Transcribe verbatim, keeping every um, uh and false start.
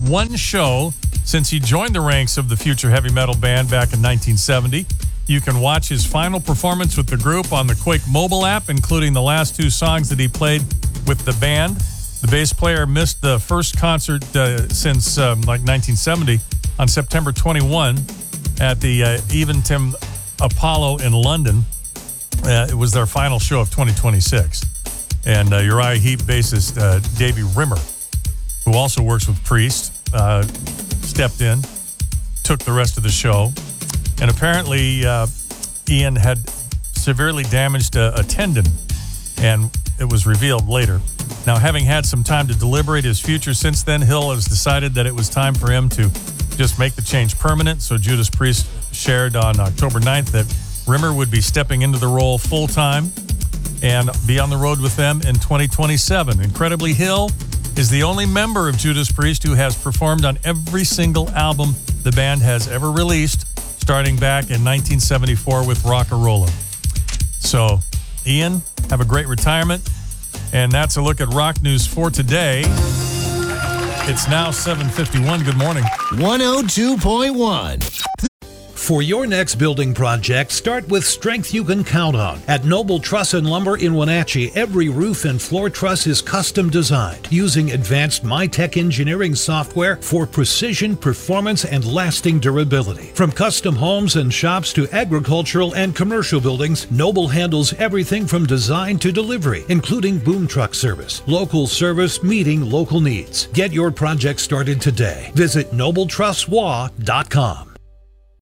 one show since he joined the ranks of the Future heavy metal band back in nineteen seventy. You can watch his final performance with the group on the Quake mobile app, including the last two songs that he played with the band. The bass player missed the first concert uh, since um, like nineteen seventy on September twenty-first at the uh, Eventim Apollo in London. Uh, it was their final show of twenty twenty-six. And uh, Uriah Heep bassist uh, Davey Rimmer, who also works with Priest, uh, stepped in, took the rest of the show. And apparently uh, Ian had severely damaged a, a tendon, and it was revealed later. Now, having had some time to deliberate his future since then, Hill has decided that it was time for him to just make the change permanent. So Judas Priest shared on October ninth that Rimmer would be stepping into the role full-time and be on the road with them in twenty twenty-seven. Incredibly, Hill is the only member of Judas Priest who has performed on every single album the band has ever released, starting back in nineteen seventy-four with Rock-a-Rolla. So, Ian, have a great retirement. And that's a look at rock news for today. It's now seven fifty-one. Good morning. one oh two point one. For your next building project, start with strength you can count on. At Noble Truss and Lumber in Wenatchee, every roof and floor truss is custom designed using advanced MyTech engineering software for precision, performance, and lasting durability. From custom homes and shops to agricultural and commercial buildings, Noble handles everything from design to delivery, including boom truck service. Local service meeting local needs. Get your project started today. Visit noble truss w a dot com.